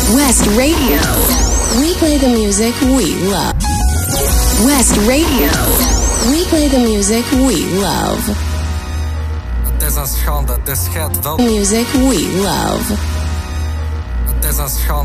West Radio. We play the music we love. West Radio. We play the music we love. Het is een schande, het is het wel. Music we love. Het is een schande.